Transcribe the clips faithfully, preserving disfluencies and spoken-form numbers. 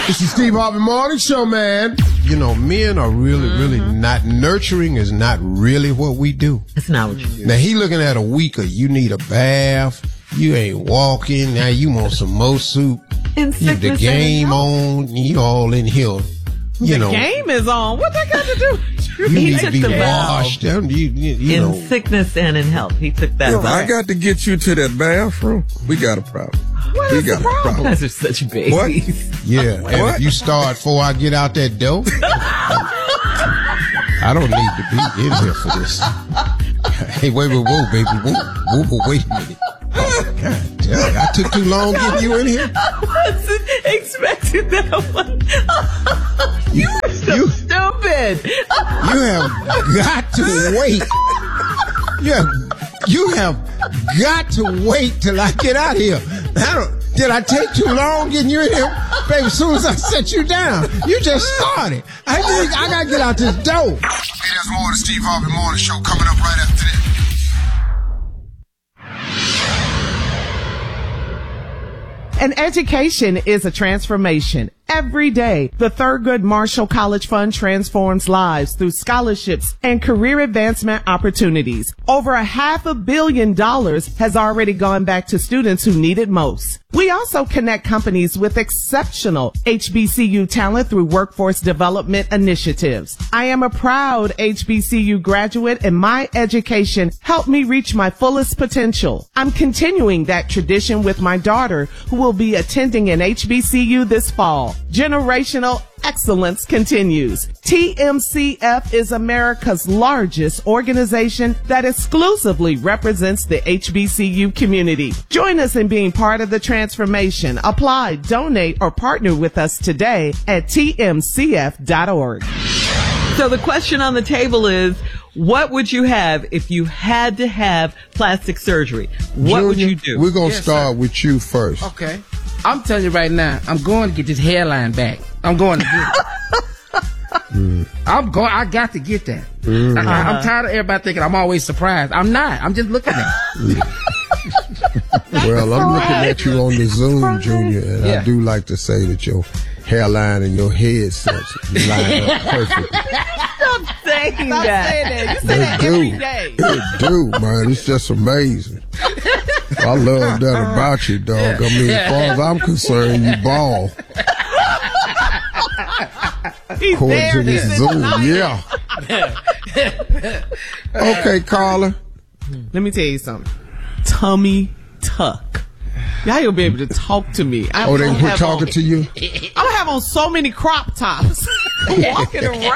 It's the Steve Harvey Morning Show, man. You know, men are really, mm-hmm. really not, nurturing is not really what we do. It's not what you do. Now, he looking at a week of you need a bath, you ain't walking, now you want some more soup. In you, the game on, you all in here. You the know, game is on. What that got to do? You he need to be washed. You, you, you in know. sickness and in health. He took that. Yo, I got to get you to that bathroom. We got a problem. What we is got the problem? a problem. You guys are such babies. What? Yeah. What? And if you start before I get out that door, I don't need to be in here for this. Hey, wait, wait, whoa, baby. Whoa, whoa, whoa, wait a minute. Oh, God damn. I took too long getting you in here? I wasn't expecting that one. You are so you, stupid. You have got to wait. You have, you have got to wait till I get out here. I don't, did I take too long getting you in here? Baby, as soon as I set you down, you just started. I, just, I got to get out this door. Hey, there's more of the Steve Harvey Morning Show coming up right after this. An education is a transformation. Every day, the Thurgood Marshall College Fund transforms lives through scholarships and career advancement opportunities. Over a half a billion dollars has already gone back to students who need it most. We also connect companies with exceptional H B C U talent through workforce development initiatives. I am a proud H B C U graduate, and my education helped me reach my fullest potential. I'm continuing that tradition with my daughter, who will be attending an H B C U this fall. Generational excellence continues. T M C F is America's largest organization that exclusively represents the H B C U community. Join us in being part of the transformation. Apply, donate, or partner with us today at T M C F dot org. So the question on the table is, what would you have if you had to have plastic surgery? What Junior, would you do? We're going to Yes, start sir. with you first. Okay. I'm telling you right now, I'm going to get this hairline back. I'm going to get it. mm. I'm going. I got to get that. Mm. I, I, I'm tired of everybody thinking I'm always surprised. I'm not. I'm just looking at it. Well, I'm looking at you on the Zoom, Junior, and Yeah. I do like to say that your hairline and your headsets line up perfectly. Stop saying Stop that. saying that. You say They that do. every day. They do, man. It's just amazing. I love that about you, dog. I mean, as far as I'm concerned, you ball. He's According there. to this He's Zoom, yeah. yeah. Okay, Carla. Let me tell you something. Tummy tuck. Y'all gonna be able to talk to me. I Oh, they don't quit have talking on, to you? I'm gonna have on so many crop tops. Walking around.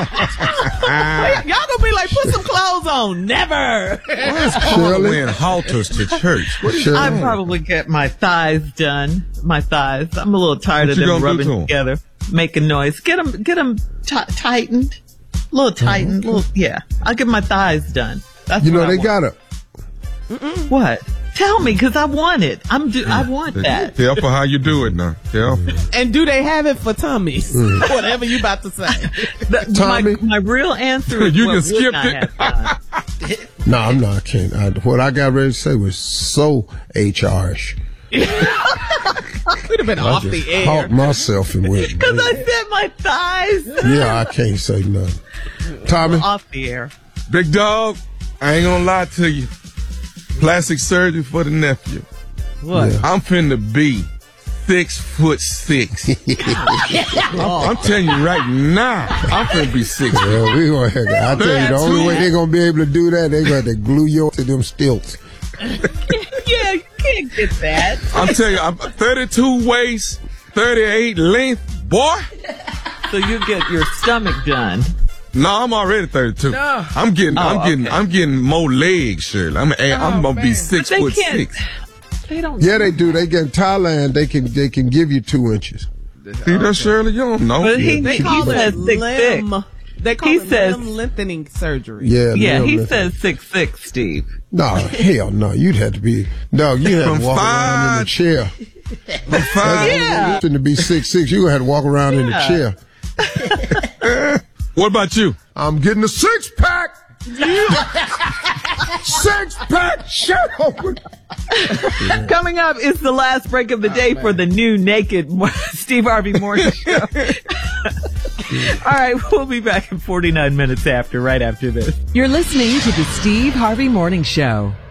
Y'all gonna be like, put some clothes on. Never. Shirley? Wearing halters to church. What is Shirley? I'd probably get my thighs done. My thighs. I'm a little tired What of you them gonna do rubbing to 'em? together, making noise. Get them, get them t- tightened, a little tightened. Little, yeah. I'll get my thighs done. That's You know, what I they want. got a... What? Tell me, because I want it. I'm. Do- I want that. Careful how you do it now. Careful. And do they have it for tummies? Whatever you about to say. The- my, Tommy? my real answer is You what just would skipped I it. have done? No, I'm not. I can't. I, what I got ready to say was so H R-ish. We'd have been I off just the air. caught myself and went. Because I said my thighs. Yeah, I can't say nothing. Tommy? Off the air. Big dog, I ain't gonna lie to you. Plastic surgery for the nephew. What? Yeah. I'm finna be six foot six. I'm telling you right now, I'm finna be six. Yeah, we gonna have, I tell you, the only way they're gonna be able to do that, they're gonna have to glue you to them stilts. Yeah, you can't get that. I'm telling you, I'm thirty-two waist, thirty-eight length, boy. So you get your stomach done. No, I'm already thirty-two. No. I'm getting, Oh, I'm getting, okay. I'm getting more legs, Shirley. I'm, I'm gonna be six But they foot can't. six. They don't. Yeah, they do. They get in Thailand, they can they can give you two inches. See that, Shirley? You don't know. But he, They he call says it six limb. six. They call He it says- limb lengthening surgery. Yeah, Yeah, limb he lifting. says six six, Steve. No, hell no. You'd have to be no. You have From to walk around in a five- chair. From five- Yeah. To be six six, you gonna have to walk around in a Yeah. chair. What about you? I'm getting a six pack. Six pack shirt open. Coming up is the last break of the day oh, for the new Naked Steve Harvey Morning Show. All right, we'll be back in forty-nine minutes after, right after this. You're listening to the Steve Harvey Morning Show.